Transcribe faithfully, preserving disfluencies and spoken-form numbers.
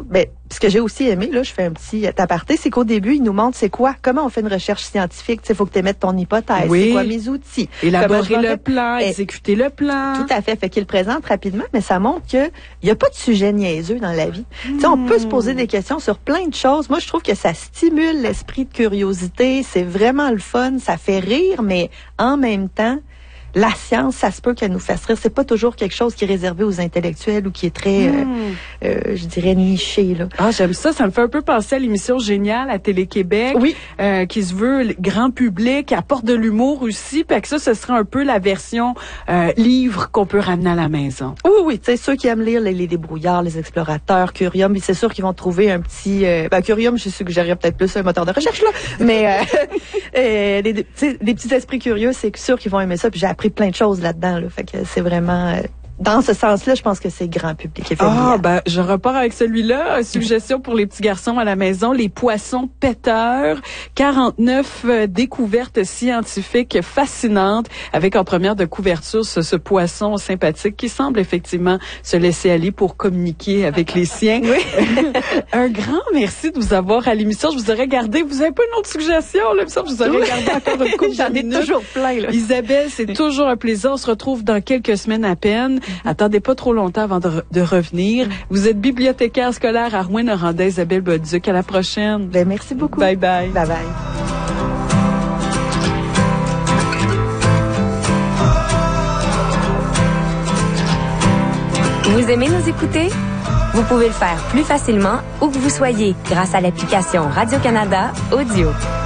ben, ce que j'ai aussi aimé, là, je fais un petit aparté, c'est qu'au début, il nous montre c'est quoi, comment on fait une recherche scientifique. Il faut que tu émettes ton hypothèse, oui. c'est quoi mes outils. Élaborer le vais... plan, et... exécuter le plan. Tout à fait. Fait qu'il le présente rapidement, mais ça montre que il y a pas de sujet niaiseux dans la vie. Mmh. Tu sais, on peut se poser des questions sur plein de choses. Moi, je trouve que ça stimule l'esprit de curiosité. C'est vraiment le fun. Ça fait rire, mais en même temps, la science, ça se peut qu'elle nous fasse rire. C'est pas toujours quelque chose qui est réservé aux intellectuels ou qui est très, mmh. euh, euh, je dirais, niché, là. Ah, j'aime ça. Ça me fait un peu penser à l'émission Géniale à Télé-Québec. Oui. Euh, qui se veut grand public, qui apporte de l'humour aussi. Puis que ça, ce serait un peu la version euh, livre qu'on peut ramener à la maison. Oui, oui. Tu sais, ceux qui aiment lire les, les débrouillards, les explorateurs, Curium, c'est sûr qu'ils vont trouver un petit... Euh, ben, Curium, je suggérerais peut-être plus un moteur de recherche, là. Mais euh, euh, les, des petits esprits curieux, c'est sûr qu'ils vont aimer ça. Puis j'ai appris plein de choses là-dedans, là. Fait que c'est vraiment... Euh, dans ce sens-là, je pense que c'est grand public et familial. Ah, ben, je repars avec celui-là. Suggestion pour les petits garçons à la maison, les poissons péteurs. quarante-neuf euh, découvertes scientifiques fascinantes avec en première de couverture ce, ce poisson sympathique qui semble effectivement se laisser aller pour communiquer avec les siens. Oui. Un grand merci de vous avoir à l'émission. Je vous aurais gardé. Vous avez pas une autre suggestion, là? Je vous aurais gardé encore une couple J'en ai toujours plein, là. Isabelle, c'est toujours un plaisir. On se retrouve dans quelques semaines à peine. Mm-hmm. Attendez pas trop longtemps avant de, re- de revenir. Mm-hmm. Vous êtes bibliothécaire scolaire à Rouyn-Noranda, Isabelle Bolduc. À la prochaine. Ben, merci beaucoup. Bye bye. Bye bye. Vous aimez nous écouter? Vous pouvez le faire plus facilement où que vous soyez grâce à l'application Radio-Canada Audio.